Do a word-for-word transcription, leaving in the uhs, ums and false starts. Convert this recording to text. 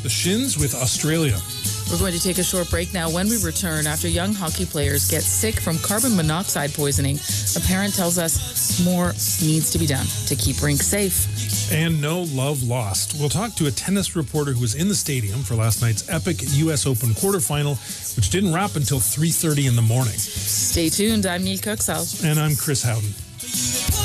the Shins with Australia. We're going to take a short break now. When we return, after young hockey players get sick from carbon monoxide poisoning, a parent tells us more needs to be done to keep rinks safe. And no love lost. We'll talk to a tennis reporter who was in the stadium for last night's epic U S Open quarterfinal, which didn't wrap until three thirty in the morning. Stay tuned. I'm Neil Coxall. And I'm Chris Howden.